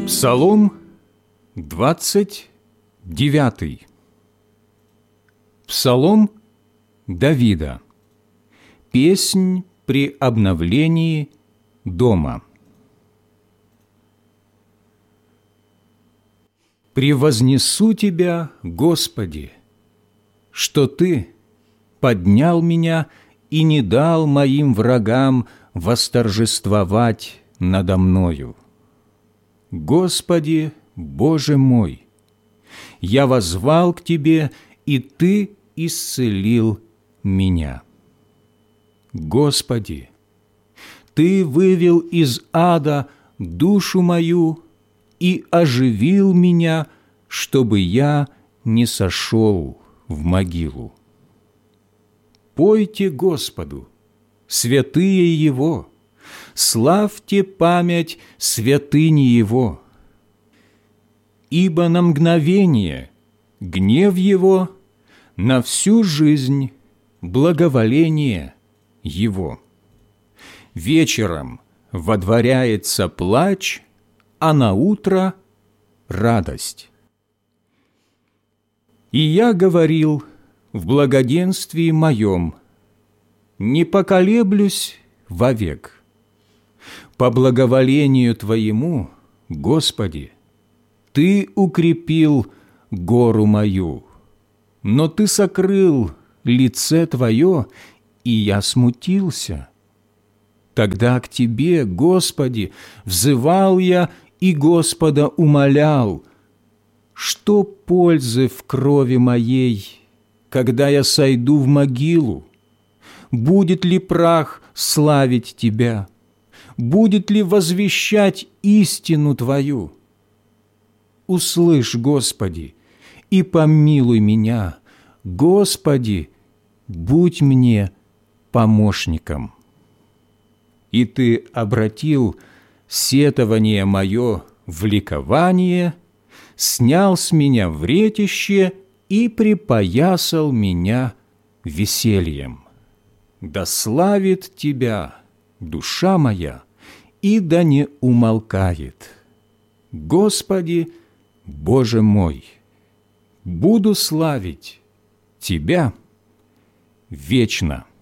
Псалом 29. Псалом Давида. Песнь при обновлении дома. «Превознесу Тебя, Господи, что Ты поднял меня и не дал моим врагам восторжествовать надо мною. Господи, Боже мой, я воззвал к Тебе, и Ты исцелил меня. Господи, Ты вывел из ада душу мою и оживил меня, чтобы я не сошел в могилу. Пойте Господу, святые Его, славьте память святыни Его. Ибо на мгновение гнев Его, на всю жизнь благоволение Его. Вечером водворяется плач, а наутро радость. И я говорил в благоденствии моем: не поколеблюсь вовек. По благоволению Твоему, Господи, Ты укрепил гору мою, но Ты сокрыл лице Твое, и я смутился. Тогда к Тебе, Господи, взывал я и Господа умолял: что пользы в крови моей, когда я сойду в могилу? Будет ли прах славить Тебя? Будет ли возвещать истину Твою? Услышь, Господи, и помилуй меня. Господи, будь мне помощником. И Ты обратил сетование мое в ликование, снял с меня вретище и припоясал меня весельем. Да славит Тебя душа моя, и да не умолкает. Господи, Боже мой, буду славить Тебя вечно.